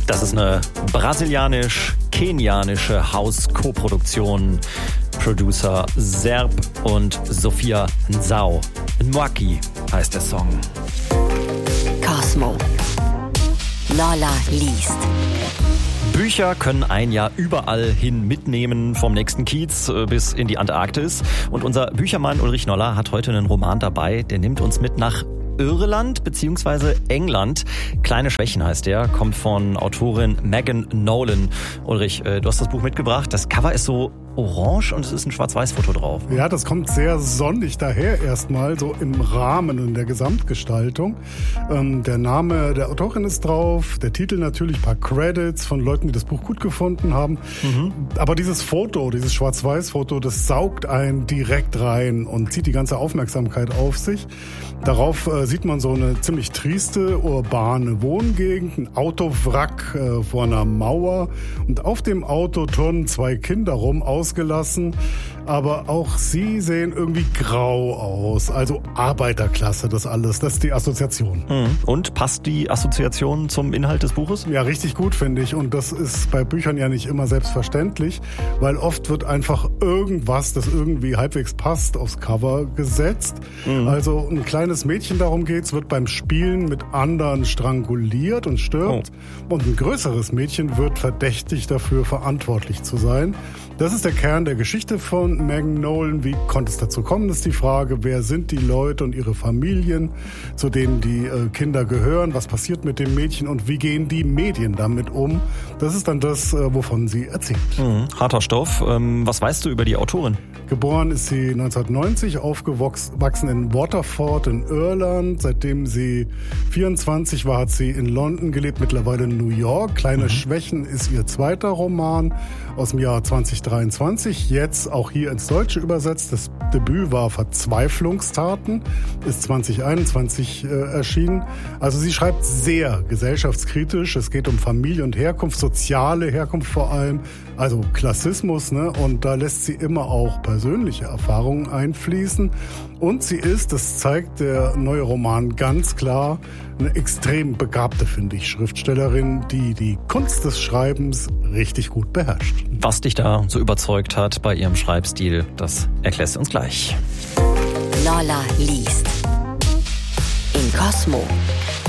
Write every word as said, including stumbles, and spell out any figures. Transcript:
Das ist eine brasilianisch-kenianische Haus-Koproduktion. Producer Zerb und Sophia Nzau. Nwaki heißt der Song. Cosmo. Lola liest. Bücher können einen ja überall hin mitnehmen, vom nächsten Kiez bis in die Antarktis. Und unser Büchermann Ulrich Noller hat heute einen Roman dabei, der nimmt uns mit nach Irland bzw. England. Kleine Schwächen heißt der, kommt von Autorin Megan Nolan. Ulrich, du hast das Buch mitgebracht. Das Cover ist so orange und es ist ein Schwarz-Weiß-Foto drauf. Ja, das kommt sehr sonnig daher erstmal, so im Rahmen und in der Gesamtgestaltung. Ähm, der Name der Autorin ist drauf, der Titel natürlich, ein paar Credits von Leuten, die das Buch gut gefunden haben. Mhm. Aber dieses Foto, dieses Schwarz-Weiß-Foto, das saugt einen direkt rein und zieht die ganze Aufmerksamkeit auf sich. Darauf äh, sieht man so eine ziemlich trieste, urbane Wohngegend, ein Autowrack äh, vor einer Mauer und auf dem Auto turnen zwei Kinder rum, ausgelassen, aber auch sie sehen irgendwie grau aus, also Arbeiterklasse, das alles, das ist die Assoziation. Und passt die Assoziation zum Inhalt des Buches? Ja, richtig gut, finde ich, und das ist bei Büchern ja nicht immer selbstverständlich, weil oft wird einfach irgendwas, das irgendwie halbwegs passt, aufs Cover gesetzt. Mhm. Also ein kleines Mädchen, darum geht's, wird beim Spielen mit anderen stranguliert und stirbt. Oh. Und ein größeres Mädchen wird verdächtigt dafür, verantwortlich zu sein. Das ist der Kern der Geschichte von Megan Nolan. Wie konnte es dazu kommen, ist die Frage. Wer sind die Leute und ihre Familien, zu denen die äh, Kinder gehören? Was passiert mit dem Mädchen und wie gehen die Medien damit um? Das ist dann das, äh, wovon sie erzählt. Mhm. Harter Stoff. Ähm, was weißt du über die Autorin? Geboren ist sie neunzehnhundertneunzig, aufgewachsen in Waterford in Irland. Seitdem sie vierundzwanzig war, hat sie in London gelebt, mittlerweile in New York. Kleine mhm. Schwächen ist ihr zweiter Roman aus dem Jahr zwanzig dreiundzwanzig, jetzt auch hier ins Deutsche übersetzt. Das Debüt war Verzweiflungstaten, ist zwanzig einundzwanzig äh, erschienen. Also sie schreibt sehr gesellschaftskritisch. Es geht um Familie und Herkunft, soziale Herkunft vor allem, also Klassismus, ne? Und da lässt sie immer auch persönliche Erfahrungen einfließen. Und sie ist, das zeigt der neue Roman ganz klar, eine extrem begabte, finde ich, Schriftstellerin, die die Kunst des Schreibens richtig gut beherrscht. Was dich da so überzeugt hat bei ihrem Schreibstil, das erklärst du uns gleich. Lola liest in Cosmo.